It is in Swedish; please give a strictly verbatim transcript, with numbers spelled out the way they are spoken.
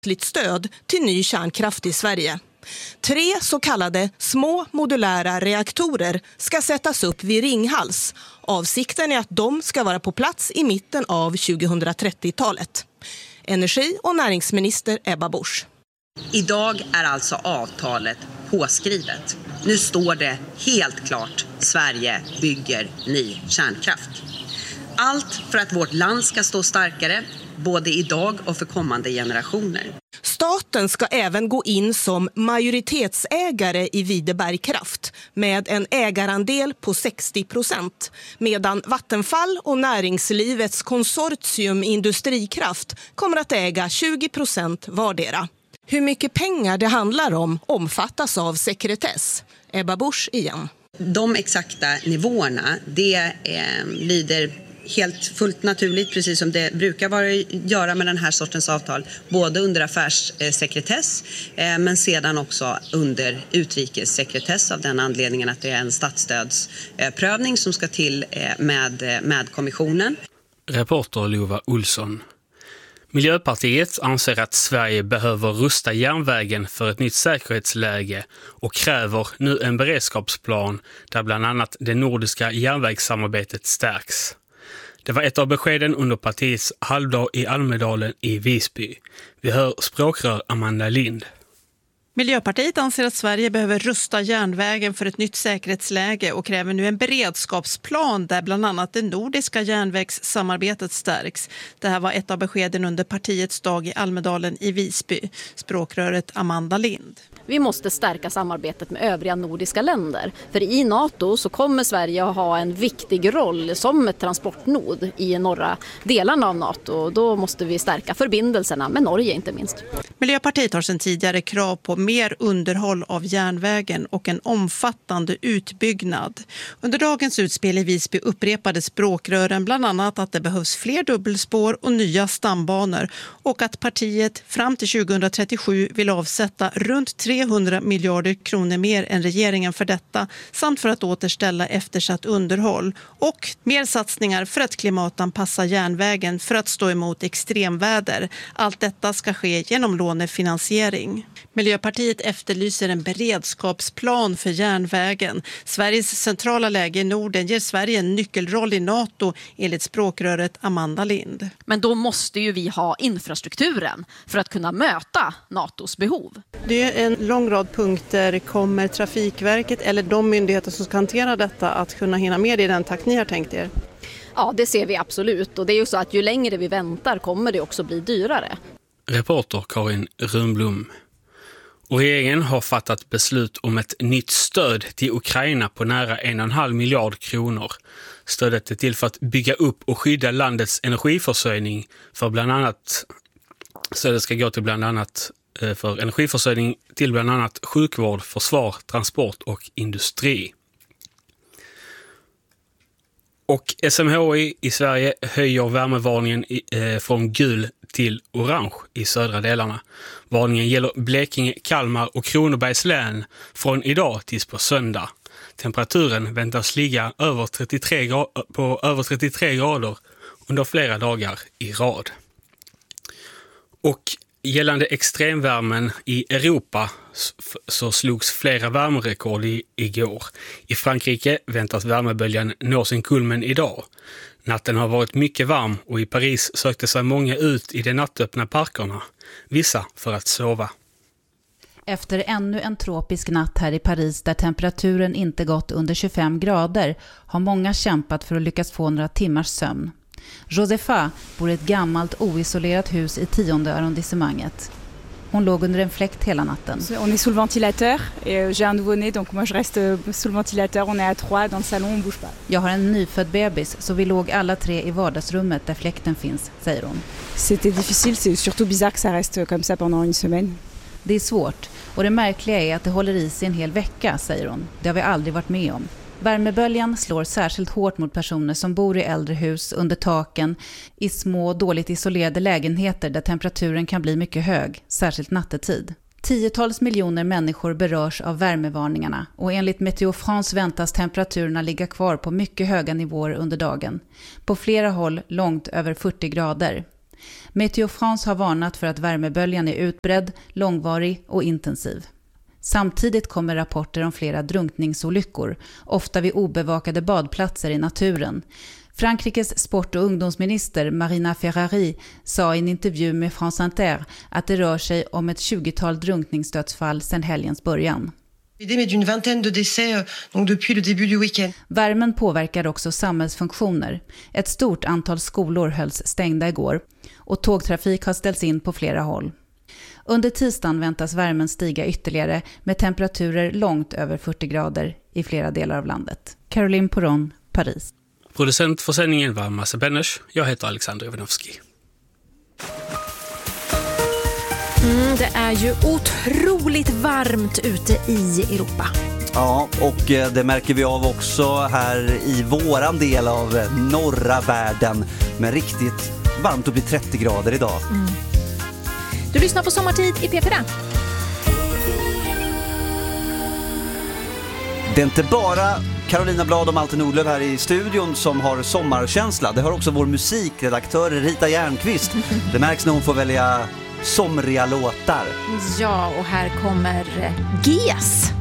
stöd till ny kärnkraft i Sverige. Tre så kallade små modulära reaktorer ska sättas upp vid Ringhals. Avsikten är att de ska vara på plats i mitten av tjugohundratrettiotalet. Energi- och näringsminister Ebba Busch. Idag är alltså avtalet påskrivet. Nu står det helt klart: Sverige bygger ny kärnkraft. Allt för att vårt land ska stå starkare, både idag och för kommande generationer. Staten ska även gå in som majoritetsägare i Videberg Kraft med en ägarandel på sextio procent, medan Vattenfall och näringslivets konsortium Industrikraft kommer att äga tjugo procent vardera. Hur mycket pengar det handlar om omfattas av sekretess. Ebba Busch igen. De exakta nivåerna, det eh, lyder helt fullt naturligt, precis som det brukar vara göra med den här sortens avtal, både under affärssekretess eh, men sedan också under utrikessekretess, av den anledningen att det är en statsstödsprövning som ska till eh, med, med kommissionen. Reporter Lova Olsson. Miljöpartiet anser att Sverige behöver rusta järnvägen för ett nytt säkerhetsläge och kräver nu en beredskapsplan där bland annat det nordiska järnvägssamarbetet stärks. Det var ett av beskeden under partiets halvdag i Almedalen i Visby. Vi hör språkrör Amanda Lind. Miljöpartiet anser att Sverige behöver rusta järnvägen för ett nytt säkerhetsläge och kräver nu en beredskapsplan där bland annat det nordiska järnvägssamarbetet stärks. Det här var ett av beskeden under partiets dag i Almedalen i Visby. Språkröret Amanda Lind. Vi måste stärka samarbetet med övriga nordiska länder. För i NATO så kommer Sverige att ha en viktig roll som ett transportnod i norra delarna av NATO. Då måste vi stärka förbindelserna med Norge inte minst. Miljöpartiet har sedan tidigare krav på mer underhåll av järnvägen och en omfattande utbyggnad. Under dagens utspel i Visby upprepade språkrören bland annat att det behövs fler dubbelspår och nya stambanor och att partiet fram till tjugohundratrettiosju vill avsätta runt trehundra miljarder kronor mer än regeringen för detta, samt för att återställa eftersatt underhåll och mer satsningar för att klimatanpassa järnvägen för att stå emot extremväder. Allt detta ska ske genom lånefinansiering. Miljöpartiet efterlyser en beredskapsplan för järnvägen. Sveriges centrala läge i Norden ger Sverige en nyckelroll i NATO enligt språkröret Amanda Lind. Men då måste ju vi ha infrastrukturen för att kunna möta NATOs behov. Det är en lång rad punkter. Kommer Trafikverket eller de myndigheter som ska hantera detta att kunna hinna med i den takt ni har tänkt er? Ja, det ser vi absolut. Och det är ju så att ju längre vi väntar kommer det också bli dyrare. Reporter Karin Rundblom. Och regeringen har fattat beslut om ett nytt stöd till Ukraina på nära en och en halv miljard kronor. Stödet är till för att bygga upp och skydda landets energiförsörjning för bland annat stödet ska gå till bland annat för energiförsörjning till bland annat sjukvård, försvar, transport och industri. Och S M H I i Sverige höjer värmevarningen i, eh, från gul till orange i södra delarna. Varningen gäller Blekinge, Kalmar och Kronobergs län från idag tills på söndag. Temperaturen väntas ligga över trettiotre gra- på över trettiotre grader under flera dagar i rad. Och gällande extremvärmen i Europa så slogs flera värmerekord i, igår. I Frankrike väntas värmeböljan nå sin kulmen idag. Natten har varit mycket varm och i Paris sökte sig många ut i de nattöppna parkerna, vissa för att sova. Efter ännu en tropisk natt här i Paris där temperaturen inte gått under tjugofem grader har många kämpat för att lyckas få några timmars sömn. Josefa bor i ett gammalt oisolerat hus i tionde arrondissemanget. Hon låg under en fläkt hela natten. On est sous le ventilateur et j'ai un nouveau-né donc moi je reste sous le ventilateur, on est à trois dans le salon, on bouge pas. Jag har en nyfödd bebis så vi låg alla tre i vardagsrummet där fläkten finns, säger hon. C'était difficile, c'est surtout bizarre que ça reste comme ça pendant une semaine. Det är svårt och det märkliga är att det håller i sig en hel vecka, säger hon. Det har vi aldrig varit med om. Värmeböljan slår särskilt hårt mot personer som bor i äldre hus under taken i små dåligt isolerade lägenheter där temperaturen kan bli mycket hög, särskilt nattetid. Tiotals miljoner människor berörs av värmevarningarna och enligt Meteo France väntas temperaturerna ligga kvar på mycket höga nivåer under dagen. På flera håll långt över fyrtio grader. Météo France har varnat för att värmeböljan är utbredd, långvarig och intensiv. Samtidigt kommer rapporter om flera drunkningsolyckor, ofta vid obevakade badplatser i naturen. Frankrikes sport- och ungdomsminister Marina Ferrari sa i en intervju med France Inter att det rör sig om ett tjugotal drunkningsdödsfall sedan helgens början. Värmen påverkar också samhällsfunktioner. Ett stort antal skolor hölls stängda igår och tågtrafik har ställts in på flera håll. Under tisdagen väntas värmen stiga ytterligare med temperaturer långt över fyrtio grader i flera delar av landet. Caroline Poron, Paris. Producent för sändningen var Massa Benesch. Jag heter Alexander Ivanovski. Mm, det är ju otroligt varmt ute i Europa. Ja, och det märker vi av också här i våran del av norra världen. Men riktigt varmt, och blir trettio grader idag. Mm. Du lyssnar på Sommartid i P fyra. Det är inte bara Carolina Blad och Malte Nordlöf här i studion som har sommarkänsla. Det har också vår musikredaktör Rita Järnqvist. Det märks när hon får välja somriga låtar. Ja, och här kommer G E S.